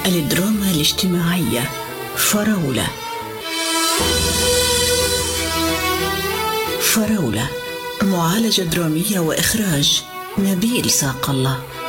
الدراما الاجتماعية فراولة. فراولة، معالجة درامية وإخراج نبيل ساق الله.